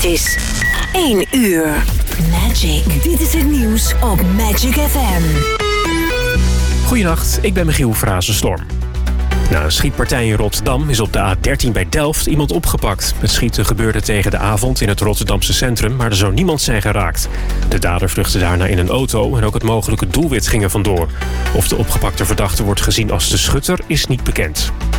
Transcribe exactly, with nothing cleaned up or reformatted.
Het is één uur. Magic. Dit is het nieuws op Magic F M. Goedenacht, ik ben Michiel Frazenstorm. Na een schietpartij in Rotterdam is op de A dertien bij Delft iemand opgepakt. Het schieten gebeurde tegen de avond in het Rotterdamse centrum, maar er zou niemand zijn geraakt. De dader vluchtte daarna in een auto en ook het mogelijke doelwit ging er vandoor. Of de opgepakte verdachte wordt gezien als de schutter is niet bekend.